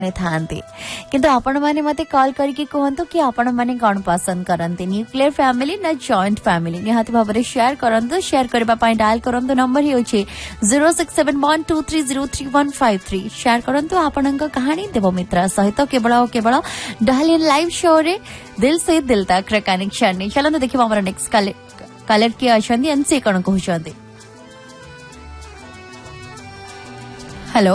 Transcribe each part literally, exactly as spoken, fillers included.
थांती किंतु आपण माने मते कॉल करके कहंतु कि आपण माने कोन पसंद करंती न्यूक्लियर फैमिली ना जॉइंट फैमिली निहाती भाबरे शेयर करंतु शेयर करबा पई डायल करंतु नंबर ही होचे zero six seven one two three zero three one five three share करंतु आपनक कहानी देव मित्र सहित केवल और केवल डायल इन लाइव शो रे दिल से दिल तक कनेक्शन ने चलो देखिबा हमर नेक्स्ट कॉल कॉलर के अछंदी एनसी कोन कहउछंदी हेलो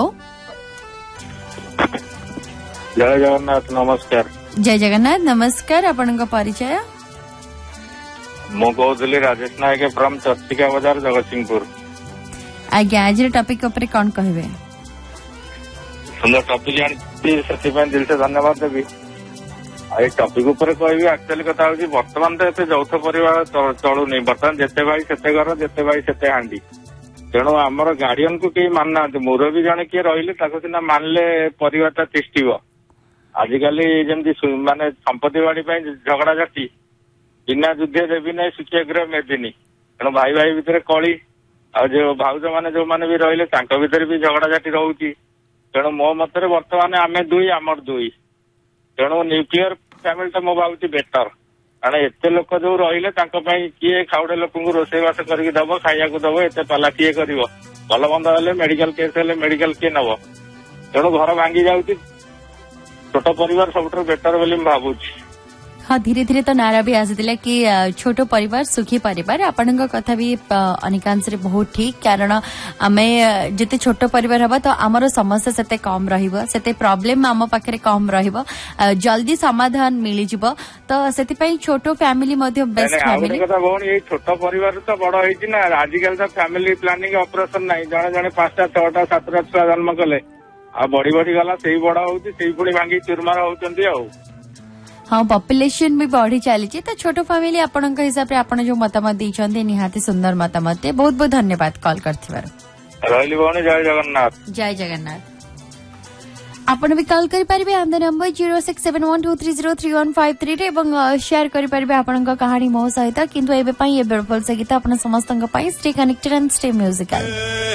जय जगन्नाथ नमस्कार। जय जगन्नाथ नमस्कार आपण परिचय मु कहूली राजेश नायक फ्रॉम चर्चिका बाजार जगतसिंहपुर। आज्ञा आज टॉपिक ऊपर कौन कहबे सुंदर टॉपिक जानती से दिल से धन्यवाद देवी। आई टॉपिक ऊपर कहबी एक्चुअली कथा होची वर्तमान तो एते यौथ परिवार चलुनी बर्तमान जेते भाई सेते घर जेते भाई सेते हांडी तेणु आमर गार्डियन को कई मान ना मुरबी जने किए रहिले ताको सिना मानले परिवारटा तिष्ठिबो। आजिकाली जमती माने संपत्ति बाड़ी झगड़ा झाटी बिना युद्ध देवी ना सुखग्रह मेदिनी तेणु भाई भाई भितर कली जो भाउज मैंने जो मैंने भी रही भितर भी झगड़ा झाटी रोचे तेणु मो मत बर्तमान आम दुई आमर दुई तेणु न्यूक्लियर फैमिली तो मो भावी बेटर कारण एत लोक जो रही किए खाउड़े लोक रोषेईवास करके दब खाया दब एत पाला किए कर भल बंद हेले मेडिकल केस हेले मेडिकल किए नब तेणु घर भांगी जाऊँगी छोट परिवार सब बेटर बोली भावुची। हाँ धीरे धीरे तो नारा भी आसाला कि छोट परिवार सुखी परिवार आपण कथा भी अनेकांश बहुत ठीक कारण आम जिते छोट परिवार हवा तो आमर समस्या सेते कम रहिबो सेते प्रॉब्लम आम पाखरे कम रहिबो जल्दी समाधान मिली जिवो तो सेति पई छोट फैमिली मध्ये बेस्ट फैमिली कथा कोन ये छोट परिवार तो बड़ होई ना आजिकल तो फैमिली प्लानिंग ऑपरेशन नाही जणे जणे पांचटा छटा सातटा छुआ जन्म कले आ बड़ी बड़ी गला से बड़ा होती से पुणी भांगी चुरमार होती आ हाँ पॉपुलेशन भी बढ़ी चली तो छोट फैमिली आपण हिसाब से आपण जो मतामत देइछन्ते निहाती सुंदर मतामत बहुत बहुत धन्यवाद कॉल करथिबार रहली भौणी जय जगन्नाथ। जय जगन्नाथ आपण भी कॉल करि परिबे on the number zero six seven one two three zero three one five three रे एवं शेयर करि परिबे आपण कहानी मो सहित किंतु एबे पई ए बेरफल से गीत आपण समस्त पई stay connected and stay musical.